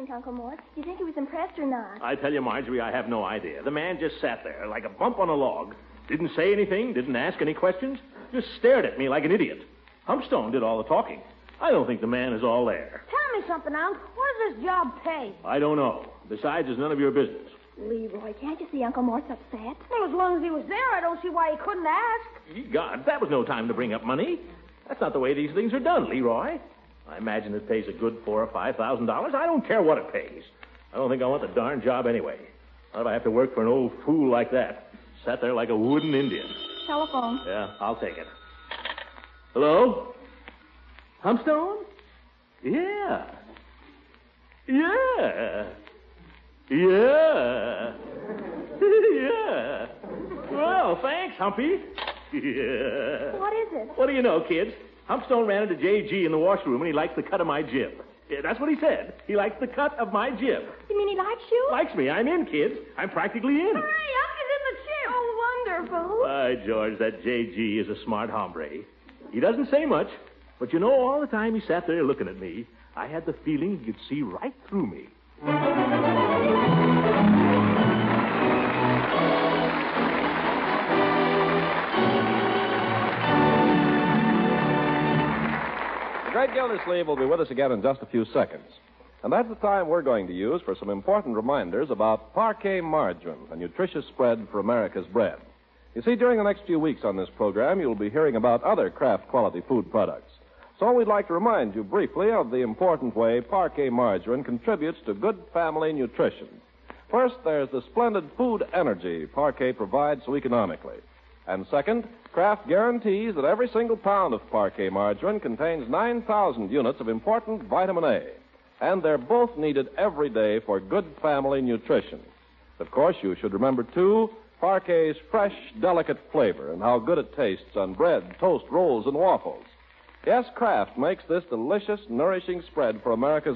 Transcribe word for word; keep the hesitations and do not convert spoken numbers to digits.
think, Uncle Mort? Do you think he was impressed or not? I tell you, Marjorie, I have no idea. The man just sat there like a bump on a log. Didn't say anything, didn't ask any questions, just stared at me like an idiot. Humpstone did all the talking. I don't think the man is all there. Tell me something, Unc. What does this job pay? I don't know. Besides, it's none of your business. Leroy, can't you see Uncle Mort's upset? Well, as long as he was there, I don't see why he couldn't ask. Ye God, that was no time to bring up money. That's not the way these things are done, Leroy. I imagine it pays a good four or five thousand dollars. I don't care what it pays. I don't think I want the darn job anyway. Not if I have to work for an old fool like that. Sat there like a wooden Indian. Telephone. Yeah, I'll take it. Hello? Humpstone? Yeah. Yeah. Yeah. Yeah. Well, thanks, Humpy. Yeah. What is it? What do you know, kids? Humpstone ran into J G in the washroom, and he likes the cut of my jib. Yeah, that's what he said. He likes the cut of my jib. You mean he likes you? Likes me. I'm in, kids. I'm practically in. Hurry up, he's in the chip. Oh, wonderful. By George, that J G is a smart hombre. He doesn't say much, but you know, all the time he sat there looking at me, I had the feeling he could see right through me. The Great Gildersleeve will be with us again in just a few seconds. And that's the time we're going to use for some important reminders about Parquet Margarine, a nutritious spread for America's bread. You see, during the next few weeks on this program, you'll be hearing about other Kraft quality food products. So we'd like to remind you briefly of the important way Parquet Margarine contributes to good family nutrition. First, there's the splendid food energy Parquet provides so economically. And second, Kraft guarantees that every single pound of Parquet Margarine contains nine thousand units of important vitamin A. And they're both needed every day for good family nutrition. Of course, you should remember, too, Parquet's fresh, delicate flavor and how good it tastes on bread, toast, rolls, and waffles. Yes, Kraft makes this delicious, nourishing spread for America's